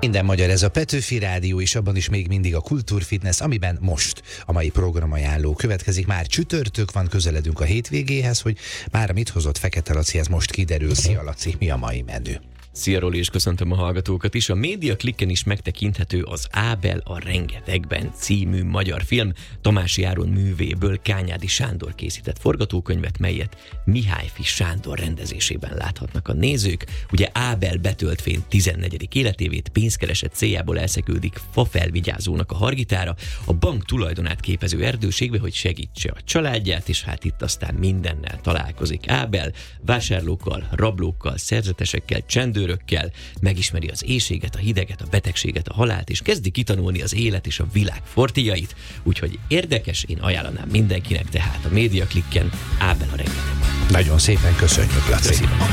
Minden magyar, ez a Petőfi Rádió, és abban is még mindig a Kultúrfitness, amiben most a mai programajánló következik. Már csütörtök van, közeledünk a hétvégéhez, hogy már mit hozott Fekete Laci, ez most kiderül. Szia Laci, mi a mai menü? Szia Roli, és köszöntöm a hallgatókat is. A Média Klikken is megtekinthető az Ábel a rengetegben című magyar film. Tamási Áron művéből Kányádi Sándor készített forgatókönyvet, melyet Mihályfi Sándor rendezésében láthatnak a nézők. Ugye Ábel betölt fény 14. életévét, pénzkereset céljából elszeküldik fafelvigyázónak a Hargitára, a bank tulajdonát képező erdőségbe, hogy segítse a családját, és hát itt aztán mindennel találkozik Ábel, vásárlókkal, rablókkal, szerzetesekkel, csendőrökkel, megismeri az éhséget, a hideget, a betegséget, a halált, és kezdi kitanulni az élet és a világ fortéjait. Úgyhogy érdekes, én ajánlanám mindenkinek, tehát a Média Klikken Ábel a rengeteg. Nagyon szépen köszönjük, Laci.